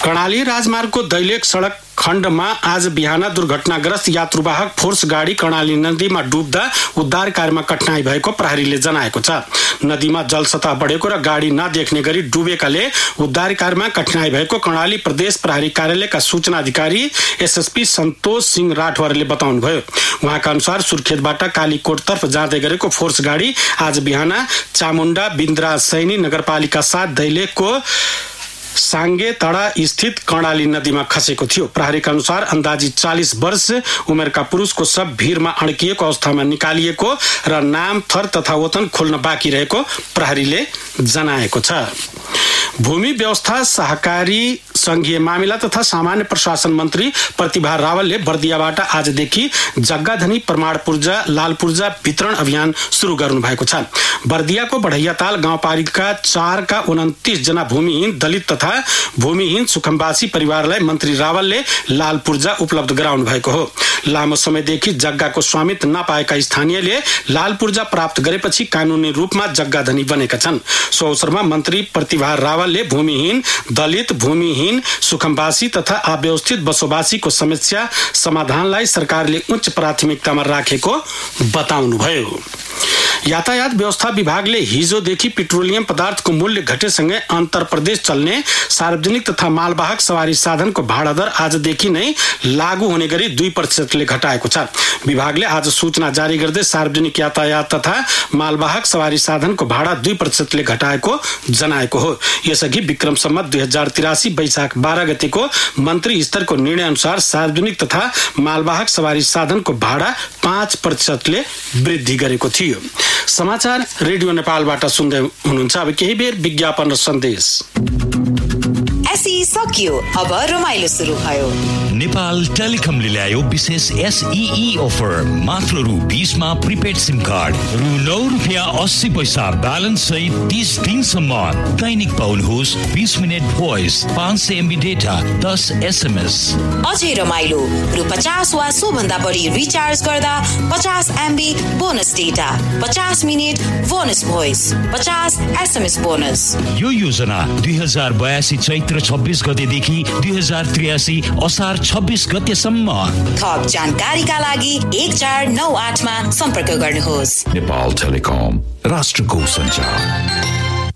कर्णाली राजमार्गको दैलेख सडक खण्डमा आज बिहान दुर्घटनाग्रस्त यात्रुवाहक फोर्स गाडी कर्णाली नदीमा डुब्दा उद्धार कार्यमा कठिनाई भएको प्रहरीले जनाएको छ। नदीमा जलसतह बढेको र गाडी नदेख्ने गरी डुबेकाले उद्धार कार्यमा कठिनाई भएको कर्णाली प्रदेश प्रहरी कार्यालयका सूचना अधिकारी एसएसपी सन्तोष सिंह राठौरले बताउनुभयो। उहाँका अनुसार सुर्खेतबाट कालीकोटतर्फ जाँदै गरेको फोर्स गाडी आज बिहान चामुण्डा बिन्द्रा सैनी नगरपालिका 7 दैलेखको साङ्गे तडा स्थित कर्णाली नदीमा खसेको थियो। प्रहरीका अनुसार अन्दाजी 40 वर्ष उमेरका पुरुषको शव भिरमा अड्किएको अवस्थामा निकालिएको र नाम थर तथा वतन खोल्न बाँकी रहेको प्रहरीले जनाएको छ। भूमि व्यवस्था सहकारी संघीय मामिला तथा सामान्य प्रशासन मन्त्री प्रतिभा रावलले बर्दियाबाट आजदेखि जग्गाधनी प्रमाण पूर्जा लाल पूर्जा वितरण अभियान सुरु गर्नु भएको छ। बर्दियाको बढैयाताल गाउँपालिका 4 का 29 जना भूमिहीन दलित तथा भूमिहीन सुखमवासी परिवारलाई मन्त्री रावलले लाल पूर्जा उपलब्ध गराउनु भएको हो। लामो समयदेखि जग्गाको स्वामित्व नपाएका स्थानीयले लाल पूर्जा प्राप्त गरेपछि कानूनी रूपमा जग्गाधनी बनेका छन्। सो अवसरमा मन्त्री प्रतिभा रावलले भूमिहीन दलित भूमिहीन सुखमवासी तथा अव्यवस्थित बसोबासीको समस्या समाधानलाई सरकारले उच्च प्राथमिकतामा राखेको बताउनुभयो। यातायात व्यवस्था विभागले हिजोदेखि पेट्रोलियम पदार्थको मूल्य घटेसँगै अन्तर प्रदेश चल्ने सार्वजनिक तथा मालवाहक सवारी साधनको भाडा दर आजदेखि नै लागू हुने गरी 2% घटाएको छ। विभागले आज सूचना जारी गर्दै सार्वजनिक यातायात तथा मालवाहक सवारी साधनको भाडा 2% घटाएको जनाएको हो। यसअघि विक्रम सम्वत 2083 वैशाख 12 गतेको मन्त्री स्तरको निर्णय अनुसार सार्वजनिक तथा मालवाहक सवारी साधनको भाडा 5% वृद्धि गरेको थियो। समाचार रेडियो नेपालबाट सुन्दै हुनुहुन्छ। अब केही बेर विज्ञापन र सन्देश। एसई सकियो, अब रमाइलो सुरु भयो। नेपाल टेलिकमले ल्यायो विशेष एसईई अफर। मात्र रु 20 मा प्रिपेड सिम कार्ड, रु 9.80 ब्यालेन्स सहित 30 दिनसम्म दैनिक पाउनुहोस् 20 minute voice, 500 MB data, 10 SMS। अझै रमाइलो, रु 50 वा सोभन्दा बढी रिचार्ज गर्दा 50 MB bonus data, 50 minute bonus voice, 50 SMS bonus. यो योजना 2082 चैत्र 26 गतेदेखि 2083 असार 26 गतेसम्म। थप जानकारीका लागि 1498 मा सम्पर्क गर्नुहोस्। नेपाल टेलिकम, राष्ट्रको सञ्चार।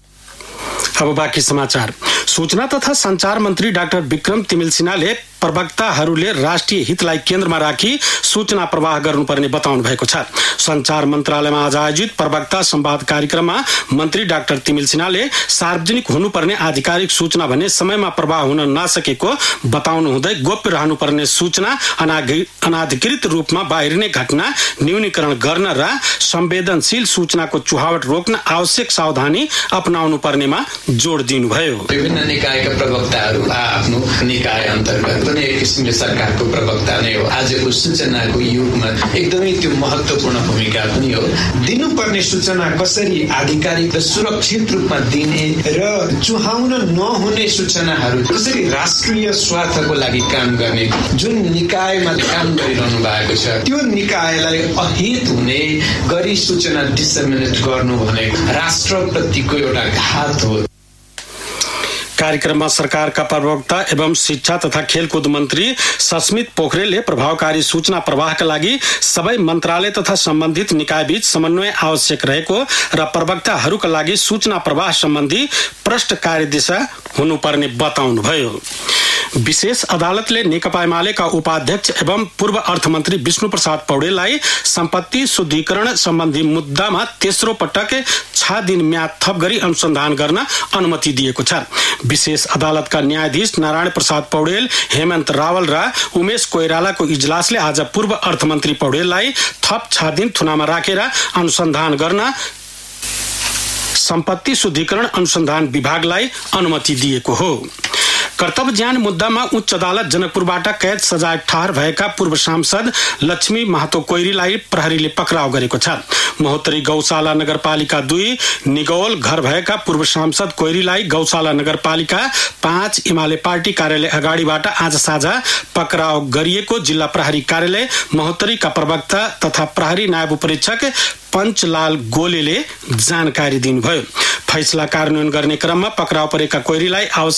अब बाँकी समाचार। सूचना तथा संचार मन्त्री डाक्टर विक्रम तिमिल सिन्हाले प्रवक्ताहरूले राष्ट्रिय हितलाई केन्द्रमा राखी सूचना प्रवाह गर्नुपर्ने बताउनु भएको छ। संचार मन्त्रालयमा आज आयोजित प्रवक्ता संवाद कार्यक्रममा मन्त्री डाक्टर तिमिल सिन्हाले सार्वजनिक हुनुपर्ने आधिकारिक सूचना भने समयमा प्रवाह हुन नसकेको बताउनु हुँदै गोप्य रहनुपर्ने सूचना अनाधिकृत रूपमा बाहिरिने घटना न्यूनीकरण गर्न र संवेदनशील सूचनाको चुहावट रोक्न आवश्यक सावधानी अपनाउनु पर्नेमा जोड दिनुभयो। विभिन्न निकायका प्रवक्ताहरू आफ्नो निकाय अन्तर्गत कुनै एक किसिमले सरकारको प्रवक्ता नै हो। आजको सूचनाको युगमा एकदमै त्यो महत्त्वपूर्ण भूमिका पनि हो। दिनुपर्ने सूचना कसरी आधिकारिक र सुरक्षित रूपमा दिने र चुहाउन नहुने सूचनाहरू कसरी राष्ट्रिय स्वार्थको लागि काम गर्ने जुन निकायमा काम गरिरहनु भएको छ त्यो निकायलाई अहित हुने गरी सूचना डिसेमिनेट गर्नु भने राष्ट्रप्रतिको एउटा घात हो। कार्यक्रममा सरकारका प्रवक्ता एवं शिक्षा तथा खेलकुद मन्त्री सस्मित पोखरेलले प्रभावकारी सूचना प्रवाहका लागि सबै मन्त्रालय तथा सम्बन्धित निकायबीच समन्वय आवश्यक रहेको र प्रवक्ताहरूका लागि सूचना प्रवाह सम्बन्धी प्रष्ट कार्यदिशा हुनुपर्ने बताउनुभयो। विशेष अदालतले नेकपा एमालेका उपाध्यक्ष एवं पूर्व अर्थमन्त्री विष्णु प्रसाद पौडेललाई सम्पत्ति शुद्धिकरण सम्बन्धी मुद्दामा तेस्रो पटक 6 दिन म्याद थप गरी अनुसन्धान गर्न अनुमति दिएको छ। विशेष अदालतका न्यायाधीश नारायण प्रसाद पौडेल, हेमन्त रावल र उमेश कोइरालाको इजलासले आज पूर्व अर्थमन्त्री पौडेललाई थप 6 दिन थुनामा राखेर अनुसन्धान गर्न सम्पत्ति शुद्धिकरण अनुसन्धान विभागलाई अनुमति दिएको हो। कर्तव्य ज्ञान मुद्दामा उच्च अदालत जनकपुरबाट कैद सजाय ठार भएका पूर्व सांसद लक्ष्मी महतो कोइरीलाई प्रहरीले पक्राउ गरेको छ। महोत्तरी गौशाला नगरपालिका 2 निगौल घर भएका पूर्व सांसद कोइरीलाई गौशाला नगरपालिका 5 एमाले पार्टी कार्यालय अगाडिबाट आज साँझ पक्राउ गरिएको जिल्ला प्रहरी कार्यालय महोत्तरीका प्रवक्ता तथा प्रहरी नायब उपरीक्षक पञ्चलाल गोलेले जानकारी दिनुभयो। फैसला कार्यान्वयन गर्ने क्रममा पक्राउ परेका कोइरीलाई